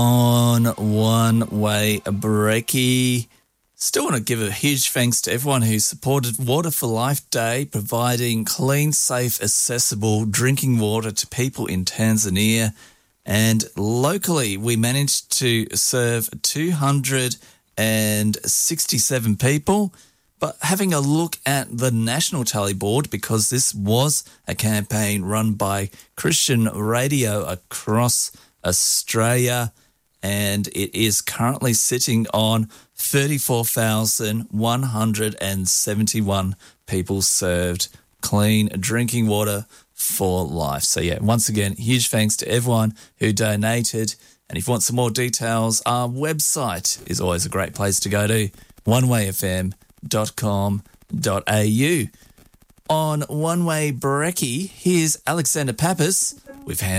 on One Way Brekkie. Still want to give a huge thanks to everyone who supported Water for Life Day, providing clean, safe, accessible drinking water to people in Tanzania. And locally, we managed to serve 267 people. But having a look at the national tally board, because this was a campaign run by Christian Radio across Australia, and it is currently sitting on 34,171 people served clean drinking water for life. So yeah, once again, huge thanks to everyone who donated. And if you want some more details, our website is always a great place to go to, onewayfm.com.au. On One Way Brekkie, here's Alexander Pappas with